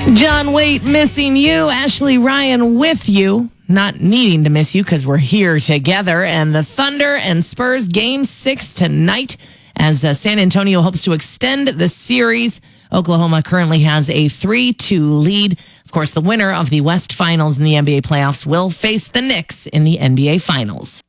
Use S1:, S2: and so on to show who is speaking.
S1: John Waite missing you. Ashley Ryan with you. Not needing to miss you because we're here together. And the Thunder and Spurs Game 6 tonight as San Antonio hopes to extend the series. Oklahoma currently has a 3-2 lead. Of course, the winner of the West Finals in the NBA playoffs will face the Knicks in the NBA Finals.